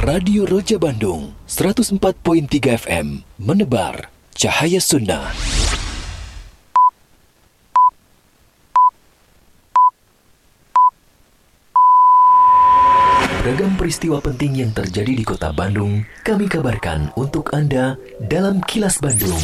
Radio Roja Bandung, 104.3 FM, menebar cahaya sunnah. Beragam peristiwa penting yang terjadi di Kota Bandung, kami kabarkan untuk Anda dalam Kilas Bandung.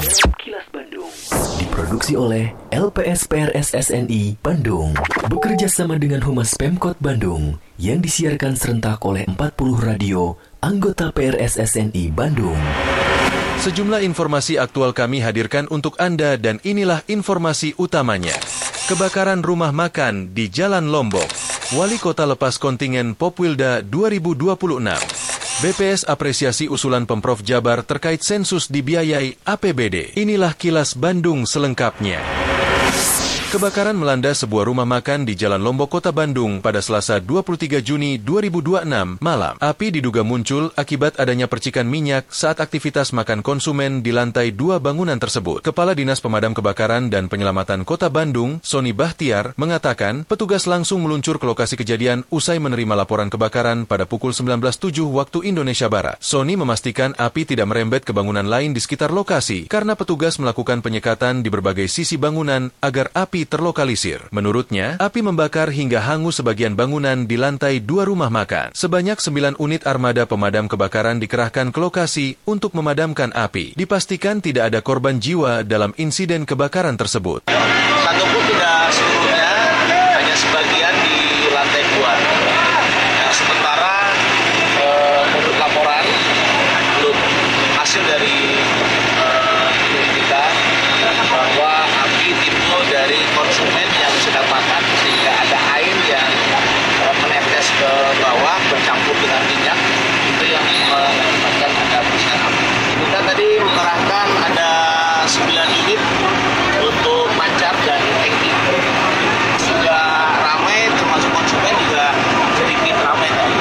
Diproduksi oleh LPS PRS SNI Bandung, bekerja sama dengan Humas Pemkot Bandung, yang disiarkan serentak oleh 40 radio anggota PRS SNI Bandung. Sejumlah informasi aktual kami hadirkan untuk Anda dan inilah informasi utamanya. Kebakaran rumah makan di Jalan Lombok. Wali Kota lepas kontingen Popwilda 2026. BPS apresiasi usulan Pemprov Jabar terkait sensus dibiayai APBD. Inilah Kilas Bandung selengkapnya. Kebakaran melanda sebuah rumah makan di Jalan Lombok, Kota Bandung pada Selasa 23 Juni 2026 malam. Api diduga muncul akibat adanya percikan minyak saat aktivitas makan konsumen di lantai 2 bangunan tersebut. Kepala Dinas Pemadam Kebakaran dan Penyelamatan Kota Bandung, Sony Bahtiar, mengatakan petugas langsung meluncur ke lokasi kejadian usai menerima laporan kebakaran pada pukul 19.07 waktu Indonesia Barat. Sony memastikan api tidak merembet ke bangunan lain di sekitar lokasi karena petugas melakukan penyekatan di berbagai sisi bangunan agar api terlokalisir. Menurutnya, api membakar hingga hangus sebagian bangunan di lantai 2 rumah makan. Sebanyak 9 unit armada pemadam kebakaran dikerahkan ke lokasi untuk memadamkan api. Dipastikan tidak ada korban jiwa dalam insiden kebakaran tersebut. Satu pun tidak seluruhnya, hanya sebagian di lantai 2. Nah, sementara menurut laporan, menurut hasil dari penyelidikan bahwa api timbul dari konsumen yang sedang makan sehingga ada air yang menetes ke bawah bercampur dengan minyak, itu yang menyebabkan ada percikan api. Kita tadi mengerahkan ada 9 unit untuk pancar dan tangki. Sudah ramai, termasuk konsumen juga sedikit ramai tadi.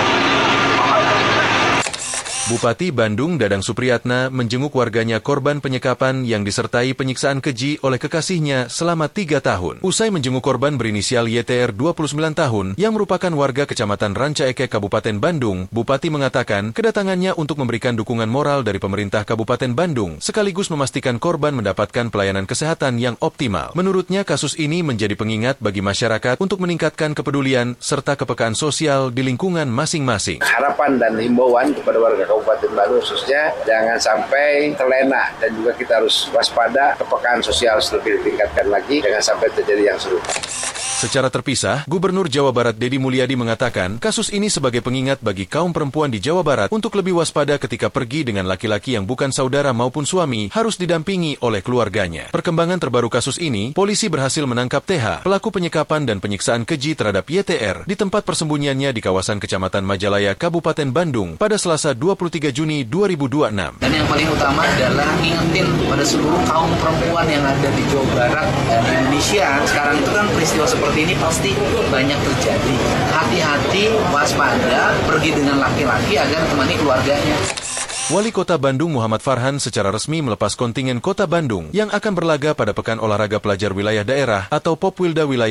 Bupati Bandung Dadang Supriyatna menjenguk warganya korban penyekapan yang disertai penyiksaan keji oleh kekasihnya selama 3 tahun. Usai menjenguk korban berinisial YTR 29 tahun yang merupakan warga Kecamatan Ranca Ekek Kabupaten Bandung, Bupati mengatakan kedatangannya untuk memberikan dukungan moral dari pemerintah Kabupaten Bandung sekaligus memastikan korban mendapatkan pelayanan kesehatan yang optimal. Menurutnya kasus ini menjadi pengingat bagi masyarakat untuk meningkatkan kepedulian serta kepekaan sosial di lingkungan masing-masing. Harapan dan himbauan kepada warga Kabupaten Bandung khususnya jangan sampai terlena dan juga kita harus waspada, kepekaan sosial lebih ditingkatkan lagi, jangan sampai terjadi yang serupa. Secara terpisah, Gubernur Jawa Barat Deddy Mulyadi mengatakan kasus ini sebagai pengingat bagi kaum perempuan di Jawa Barat untuk lebih waspada ketika pergi dengan laki-laki yang bukan saudara maupun suami harus didampingi oleh keluarganya. Perkembangan terbaru kasus ini, polisi berhasil menangkap TH, pelaku penyekapan dan penyiksaan keji terhadap YTR di tempat persembunyiannya di kawasan Kecamatan Majalaya, Kabupaten Bandung pada Selasa 23 Juni 2026. Dan yang paling utama adalah ingetin pada seluruh kaum perempuan yang ada di Jawa Barat dan di Indonesia. Sekarang itu kan peristiwa seperti ini pasti banyak terjadi. Hati-hati, waspada, pergi dengan laki-laki agar temani keluarganya. Wali Kota Bandung Muhammad Farhan secara resmi melepas kontingen Kota Bandung yang akan berlaga pada Pekan Olahraga Pelajar Wilayah Daerah atau Popwilda Wilayah